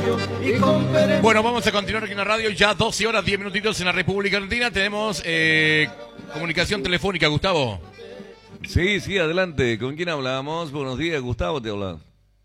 Bueno, vamos a continuar aquí en la radio, ya 12 horas, 10 minutitos en la República Argentina. Tenemos comunicación telefónica, Gustavo. Sí, adelante. ¿Con quién hablamos? Buenos días, Gustavo, te habla.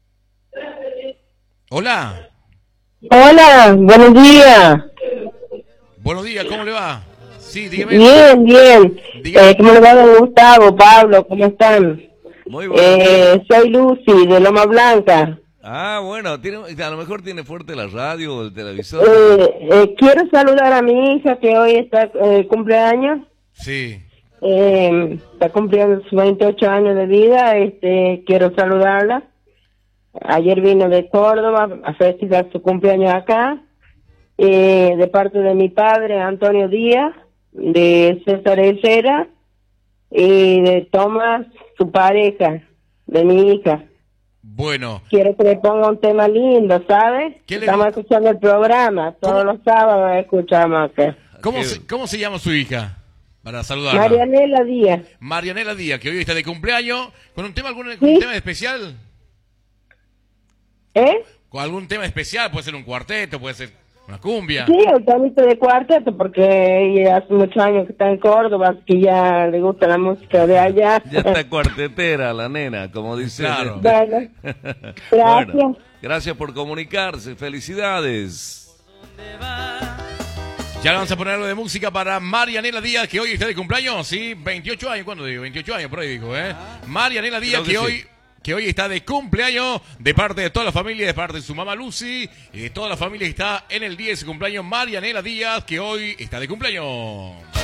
Hola. Hola, buenos días. Buenos días, ¿cómo le va? Sí, dígame. Bien. Dígame. ¿Cómo le va, don Gustavo, Pablo? ¿Cómo están? Muy bueno. Soy Lucy, de Loma Blanca. Ah, bueno, a lo mejor tiene fuerte la radio o el televisor. Quiero saludar a mi hija que hoy está cumpleaños. Sí. Está cumpliendo sus 28 años de vida. Quiero saludarla. Ayer vino de Córdoba a festejar su cumpleaños acá. De parte de mi padre, Antonio Díaz, de César Herrera y de Tomás, su pareja, de mi hija. Bueno. Quiero que le ponga un tema lindo, ¿sabes? Estamos escuchando el programa, todos los sábados escuchamos acá. ¿Cómo se llama su hija? Para saludarla. Marianela Díaz. Marianela Díaz, que hoy está de cumpleaños. ¿Con un tema, algún tema especial? ¿Con algún tema especial? Puede ser un cuarteto, puede ser una cumbia. Sí, el temito de cuarteto, porque ella hace muchos años que está en Córdoba, que ya le gusta la música de allá. Ya está cuartetera la nena, como dice. Claro. Bueno, gracias. Bueno, gracias por comunicarse, felicidades. Ya le vamos a poner algo de música para Marianela Díaz, que hoy está de cumpleaños, ¿sí? 28 años, ¿cuándo digo? 28 años, por ahí dijo, ¿eh? Marianela Díaz, que hoy está de cumpleaños, de parte de toda la familia, de parte de su mamá Lucy, y de toda la familia que está en el día de su cumpleaños, Marianela Díaz, que hoy está de cumpleaños.